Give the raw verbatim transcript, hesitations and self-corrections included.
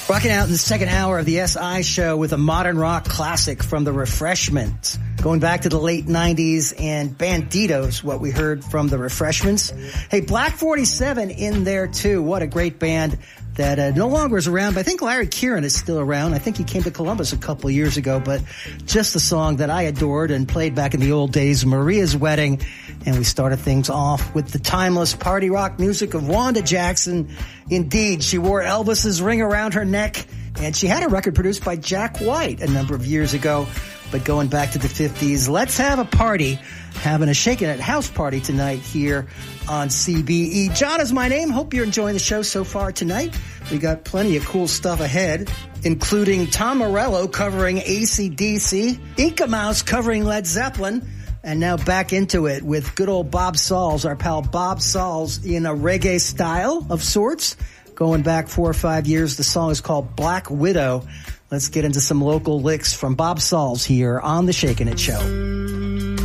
Rocking out in the second hour of the S I Show with a modern rock classic from The Refreshments. Going back to the late nineties and Banditos, what we heard from The Refreshments. Hey, Black forty-seven in there too. What a great band that uh, no longer is around, but I think Larry Kieran is still around. I think he came to Columbus a couple of years ago, but just a song that I adored and played back in the old days, Maria's Wedding. And we started things off with the timeless party rock music of Wanda Jackson. Indeed, she wore Elvis's ring around her neck, and she had a record produced by Jack White a number of years ago. But going back to the fifties, let's have a party. Having a Shakin' It house party tonight here on C B E. John is my name. Hope you're enjoying the show so far tonight. We got plenty of cool stuff ahead, including Tom Morello covering A C D C, Inca Mouse covering Led Zeppelin, and now back into it with good old Bob Sauls, our pal Bob Sauls, in a reggae style of sorts. Going back four or five years, the song is called Black Widow. Let's get into some local licks from Bob Sauls here on The Shakin' It Show.